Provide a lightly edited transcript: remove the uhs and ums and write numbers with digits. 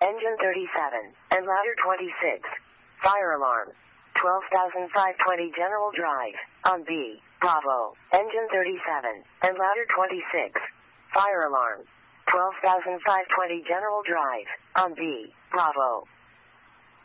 engine 37, and ladder 26. Fire alarm. 12,520 General Drive, on B, Bravo, engine 37, and ladder 26. Fire alarm. 12,520 General Drive, on B, Bravo.